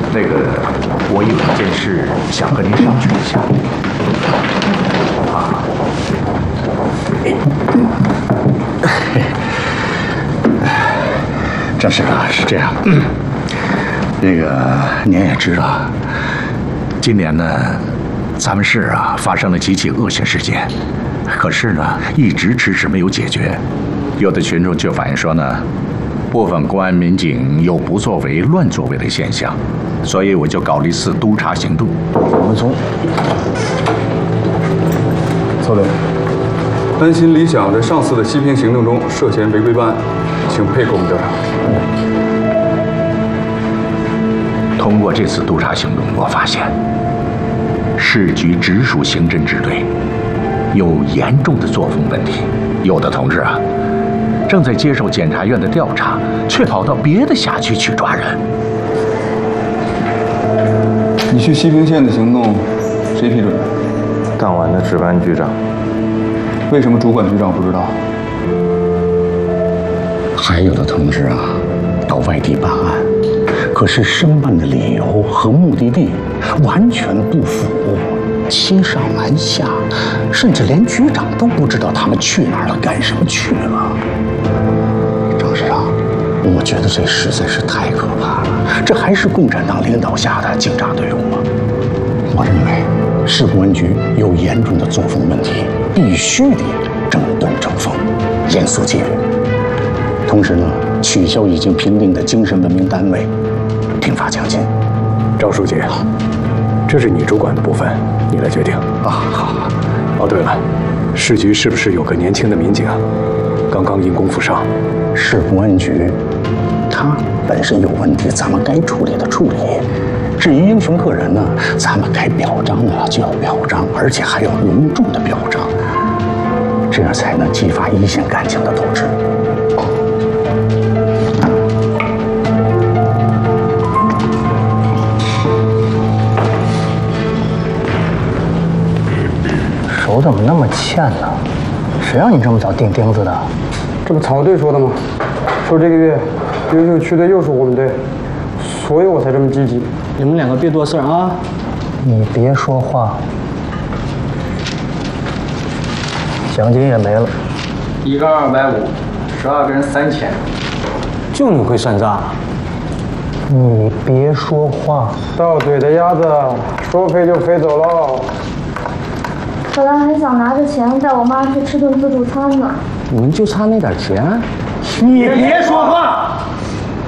那个，我有一件事想和您商榷一下。啊，郑师长是这样，那个您也知道，今年呢，咱们市啊发生了几起恶性事件，可是呢，一直迟迟没有解决。有的群众就反映说呢，部分公安民警有不作为、乱作为的现象，所以我就搞了一次督查行动。 我们从曹队，担心李想在上次的西平行动中涉嫌违规办案，请配合我们调查。 通过这次督查行动，我发现市局直属刑侦支队有严重的作风问题，有的同志啊，正在接受检察院的调查，却跑到别的辖区去抓人。 你去西平县的行动，谁批准的？ 当晚的值班局长。 为什么主管局长不知道？ 还有的同志啊，到外地办案，可是申办的理由和目的地完全不符，欺上瞒下，甚至连局长都不知道他们去哪儿了，干什么去了。张市长，我觉得这实在是太可怕了，这还是共产党领导下的警察队伍吗？我认为市公安局有严重的作风问题，必须得整顿整风，严肃纪律。同时呢，取消已经评定的精神文明单位，停发奖金。 张书记，这是你主管的部分，你来决定。 啊，好。 哦，对了，市局是不是有个年轻的民警啊？刚刚因公负伤。 市公安局，他本身有问题，咱们该处理的处理。至于英雄个人呢，咱们该表彰的就要表彰，而且还要隆重的表彰，这样才能激发一线感情的斗志。 手怎么那么欠呢？谁让你这么早钉钉子的？ 这不曹队说的吗？说这个月优秀区队又是我们队，所以我才这么积极。 你们两个别多事啊！你别说话。奖金也没了， 一个250，12个人3000。 就你会算账。你别说话。 到嘴的鸭子，说飞就飞走喽。 本来还想拿着钱带我妈去吃顿自助餐呢。 你们就差那点钱？ 你别说话。